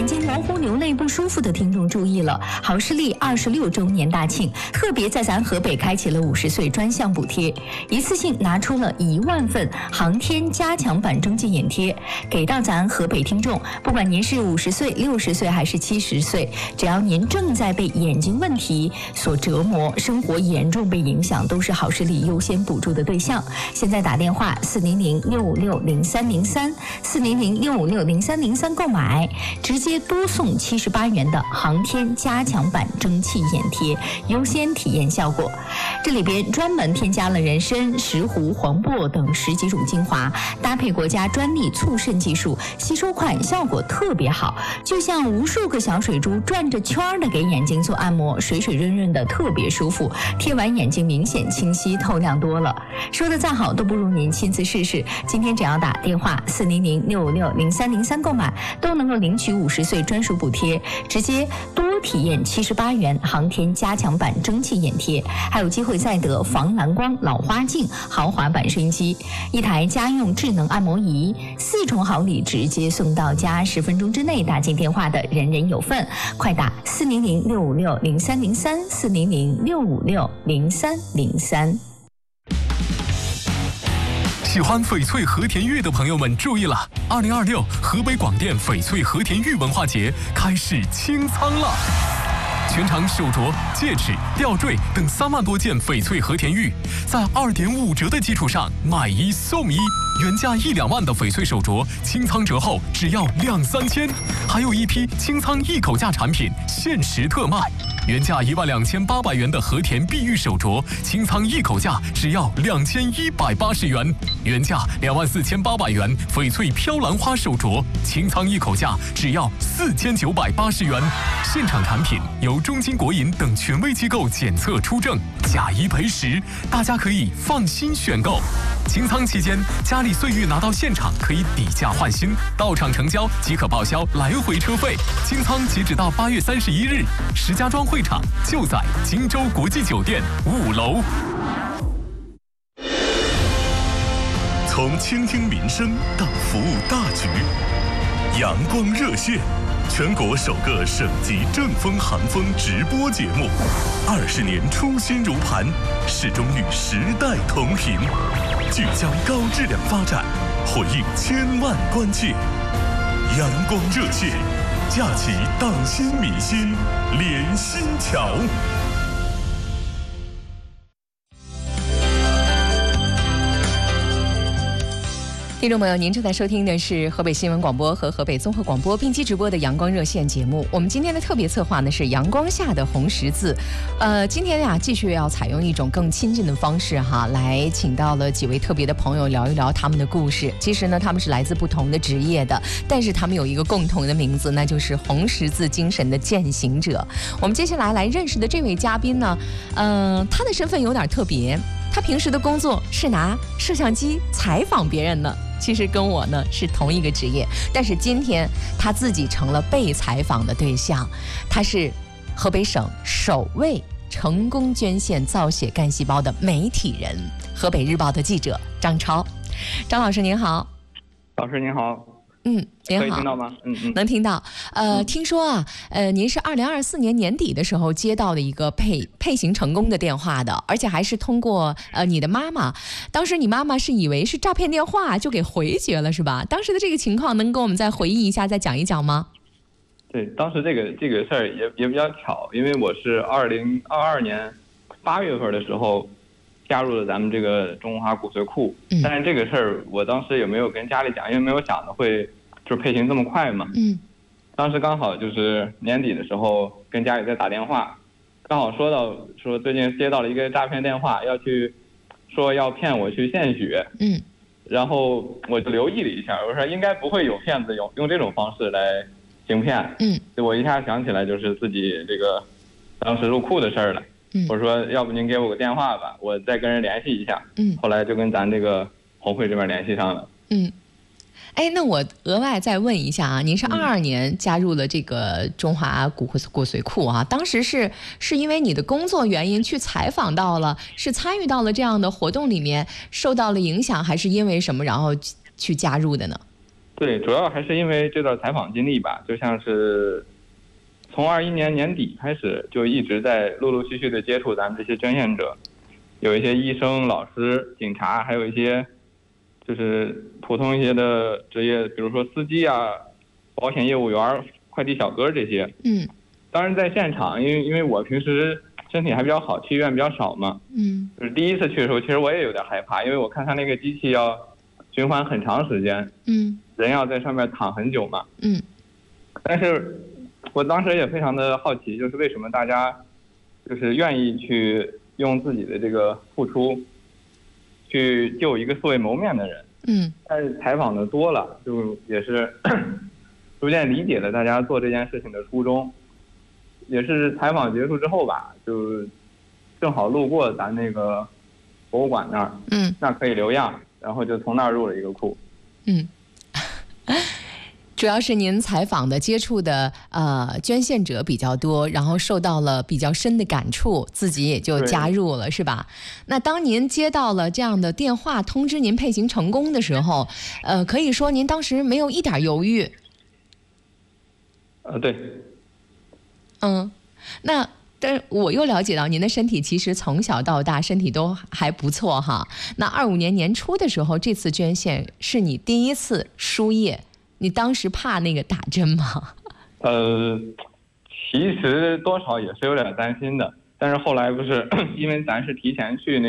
睛模糊流泪不舒服的听众注意了，好视力26周年大庆，特别在咱河北开启了50岁专项补贴，一次性拿出了1万份航天加强版蒸汽眼贴，给到咱河北听众，不管您是50岁、60岁还是70岁，只要您正在被眼睛问题所折磨，生活严重被影响，都是好视力优先补助的对象。现在打电话400-656-0303，400-656-0303购买，直接多送78元的航天加强版蒸汽眼贴，优先体验效果。这里边专门添加了人参、石斛、黄柏等10几种精华，搭配国家专利促渗技术，吸收快，效果特别好，就像无数个小水珠转着圈的给眼睛做按摩，水水润润的，特别舒服，贴完眼睛明显清晰透亮多了。说的再好都不如您亲自试试。今天只要打电话400-656-0303购买，都能够领取50岁专属补贴，直接多体验78元航天加强版蒸汽眼贴，还有机会再得防蓝光老花镜豪华版收音机，一台家用智能按摩仪，4重好礼直接送到家，10分钟之内打进电话的人人有份，快打400-656-0303，400-656-0303。 喜欢翡翠和田玉的朋友们注意了，2026河北广电翡翠和田玉文化节开始清仓了。全场手镯、戒指、吊坠等3万多件翡翠和田玉，在2.5折的基础上买1送1，原价1-2万的翡翠手镯，清仓折后只要2-3千，还有一批清仓一口价产品限时特卖。原价12800元的和田碧玉手镯，清仓一口价只要2180元；原价24800元翡翠飘兰花手镯，清仓一口价只要4980元。现场产品由中金国银等权威机构检测出证，假一赔10，大家可以放心选购。清仓期间，家里岁玉拿到现场可以抵价换新，到场成交即可报销来回车费。清仓截止到8月31日，石家庄会场就在荆州国际酒店5楼。 从倾听民生到服务大局，阳光热线，全国首个省级正风寒风直播节目，20年初心如磐，始终与时代同频，聚焦高质量发展，回应千万关切。阳光热线，架起党心民心连心桥。 听众朋友，您正在收听的是河北新闻广播和河北综合广播并机直播的阳光热线节目。我们今天的特别策划呢是阳光下的红十字。今天呀继续要采用一种更亲近的方式来请到了几位特别的朋友聊一聊他们的故事。其实呢他们是来自不同的职业的，但是他们有一个共同的名字，那就是红十字精神的践行者。我们接下来认识的这位嘉宾呢，他的身份有点特别，他平时的工作是拿摄像机采访别人呢。其实跟我呢是同一个职业，但是今天他自己成了被采访的对象。他是河北省首位成功捐献造血干细胞的媒体人，河北日报的记者张超。张老师您好。 老师您好。 您好， 可以听到吗？ 能听到。听说您是2024年年底的时候接到的一个配型成功的电话的，而且还是通过你的妈妈。当时你妈妈是以为是诈骗电话，就给回绝了，是吧？当时的这个情况能跟我们再回忆一下，再讲一讲吗？ 对，当时这个事儿也比较巧，因为我是2022年8月份的时候加入了咱们这个中华骨髓库，但是这个事儿我当时也没有跟家里讲，因为没有想的会就是配型这么快嘛。当时刚好就是年底的时候跟家里在打电话，刚好说最近接到了一个诈骗电话，说要骗我去献血。然后我就留意了一下，我说应该不会有骗子用这种方式来行骗。我一下想起来就是自己这个当时入库的事儿了。我说要不您给我个电话吧，我再跟人联系一下。后来就跟咱这个红会这边联系上了。 那我额外再问一下您是22年加入了这个中华骨髓库当时是因为你的工作原因去采访到了，是参与到了这样的活动里面受到了影响，还是因为什么然后去加入的呢？ 对，主要还是因为这段采访经历吧，就像是从21年年底开始，就一直在陆陆续续的接触咱们这些捐献者，有一些医生、老师、警察，还有一些就是普通一些的职业，比如说司机啊、保险业务员、快递小哥这些。当然在现场，因为我平时身体还比较好，去医院比较少嘛。就是第一次去的时候，其实我也有点害怕，因为我看他那个机器要循环很长时间，人要在上面躺很久嘛。但是我当时也非常的好奇，就是为什么大家就是愿意去用自己的这个付出去救一个素未谋面的人。但是采访的多了，就也是逐渐理解了大家做这件事情的初衷。也是采访结束之后吧，就正好路过咱那个博物馆那儿，那可以留样，然后就从那儿入了一个库。 主要是您采访的、接触的捐献者比较多，然后受到了比较深的感触，自己也就加入了，是吧？那当您接到了这样的电话通知您配型成功的时候，可以说您当时没有一点犹豫。 对。 那但是我又了解到您的身体其实从小到大身体都还不错哈。那25年年初的时候，这次捐献是你第一次输液，你当时怕那个打针吗？ 其实多少也是有点担心的，但是后来不是因为咱是提前去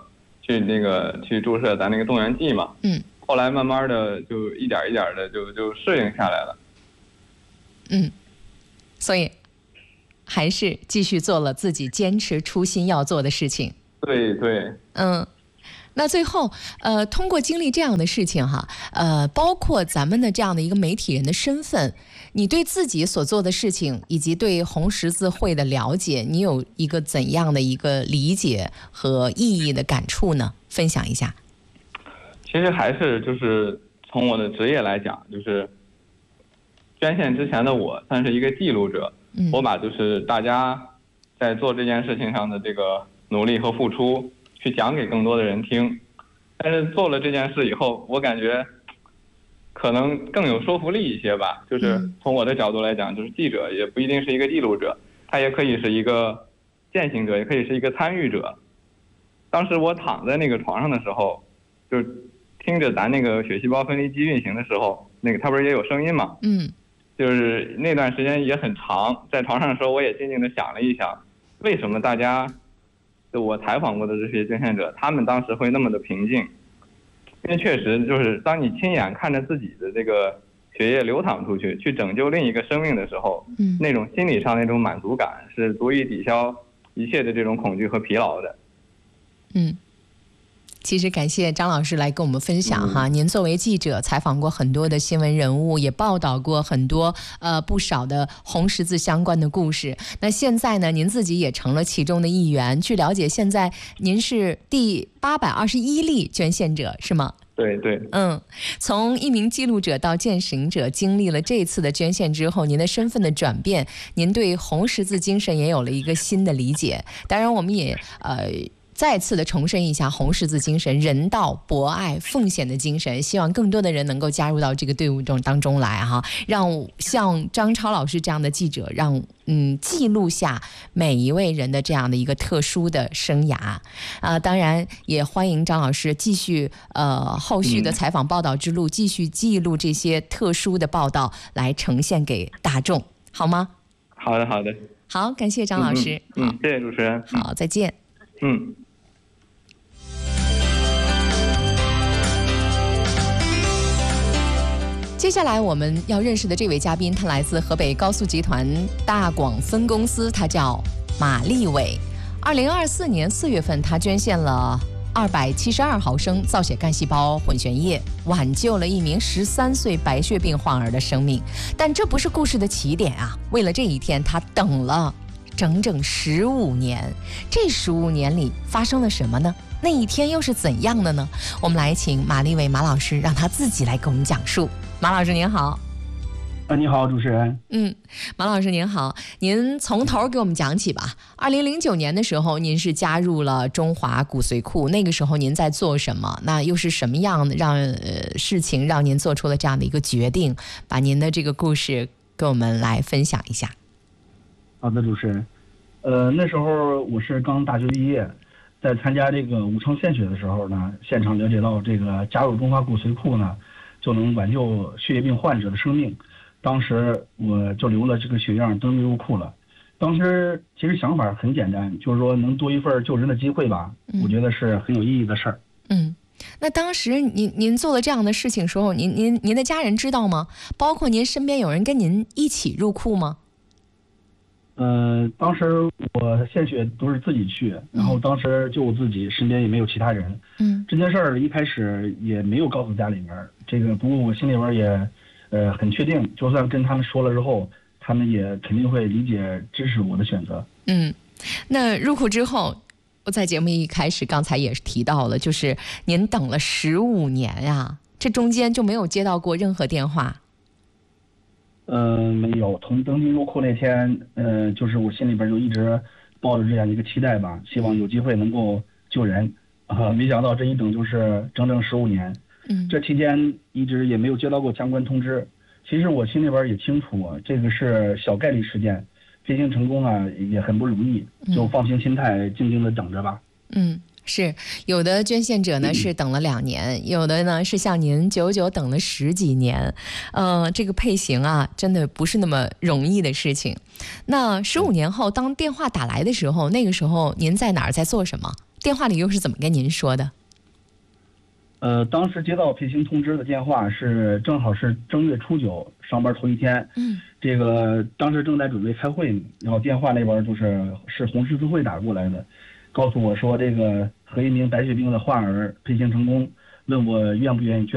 注射咱那个动员剂嘛，后来慢慢的就一点一点的就适应下来了。 所以还是继续做了自己坚持初心要做的事情。 对。 那最后通过经历这样的事情哈，包括咱们的这样的一个媒体人的身份，你对自己所做的事情以及对红十字会的了解，你有一个怎样的一个理解和意义的感触呢？分享一下。 其实还是就是从我的职业来讲，就是捐献之前的我算是一个记录者，我把就是大家在做这件事情上的这个努力和付出去讲给更多的人听。但是做了这件事以后，我感觉可能更有说服力一些吧，就是从我的角度来讲，就是记者也不一定是一个记录者，他也可以是一个践行者，也可以是一个参与者。当时我躺在那个床上的时候，就听着咱那个血细胞分离机运行的时候，那个它不是也有声音嘛，就是那段时间也很长，在床上的时候我也静静的想了一想，为什么大家就我采访过的这些捐献者，他们当时会那么的平静。因为确实就是当你亲眼看着自己的这个血液流淌出去，去拯救另一个生命的时候，那种心理上那种满足感是足以抵消一切的这种恐惧和疲劳的。 其实感谢张老师来跟我们分享哈，您作为记者采访过很多的新闻人物，也报道过很多不少的红十字相关的故事。那现在呢，您自己也成了其中的一员。据了解，现在您是第821例捐献者，是吗？ 对。 从一名记录者到践行者，经历了这次的捐献之后，您的身份的转变，您对红十字精神也有了一个新的理解。当然，我们也再次的重申一下红十字精神，人道、博爱、奉献的精神，希望更多的人能够加入到这个队伍当中来哈，让像张超老师这样的记者，让记录下每一位人的这样的一个特殊的生涯当然也欢迎张老师继续后续的采访报道之路，继续记录这些特殊的报道来呈现给大众，好吗？ 好的。 好，感谢张老师。 谢谢主持人。 好，再见。接下来我们要认识的这位嘉宾，他来自河北高速集团大广分公司，他叫马立伟。2024年4月份，他捐献了272毫升造血干细胞混悬液，挽救了一名13岁白血病患儿的生命。但这不是故事的起点啊！为了这一天，他等了整整15年。这15年里发生了什么呢？那一天又是怎样的呢？我们来请马立伟马老师，让他自己来给我们讲述。马老师您好。 你好，主持人。 马老师您好，您从头给我们讲起吧。2009年的时候，您是加入了中华骨髓库，那个时候您在做什么？那又是什么样的事情让您做出了这样的一个决定？把您的这个故事跟我们来分享一下。 好的，主持人。那时候我是刚大学毕业，在参加这个武昌献血的时候呢，现场了解到这个加入中华骨髓库呢，就能挽救血液病患者的生命。当时我就留了这个血样登记入库了。当时其实想法很简单，就是说能多一份救人的机会吧，我觉得是很有意义的事儿。 那当时您做了这样的事情的时候，您的家人知道吗？包括您身边有人跟您一起入库吗？ 当时我献血都是自己去，然后当时就我自己，身边也没有其他人。这件事儿一开始也没有告诉家里面，不过我心里边也很确定，就算跟他们说了之后，他们也肯定会理解支持我的选择。 那入库之后，我在节目一开始刚才也是提到了，就是您等了15年呀，这中间就没有接到过任何电话。 没有。从登记入库那天，就是我心里边就一直抱着这样一个期待吧，希望有机会能够救人。没想到这一等就是整整15年。这期间一直也没有接到过相关通知。其实我心里边也清楚，这个是小概率事件，配型成功啊也很不容易，就放平心态，静静的等着吧。 是有的捐献者呢是等了2年，有的呢是像您久久等了10几年。这个配型啊，真的不是那么容易的事情。那15年后，当电话打来的时候，那个时候您在哪儿，在做什么？电话里又是怎么跟您说的？ 当时接到配型通知的电话是正好是正月初9上班头一天。这个当时正在准备开会，然后电话那边是红十字会打过来的，告诉我说这个和一名白血病的患儿配型成功，问我愿不愿意捐